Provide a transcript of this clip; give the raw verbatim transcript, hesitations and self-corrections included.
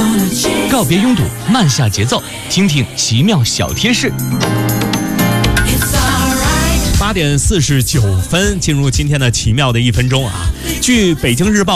告别拥堵，慢下节奏，听听奇妙小贴士。 八点四十九分，进入今天的奇妙的一分钟啊！据北京日报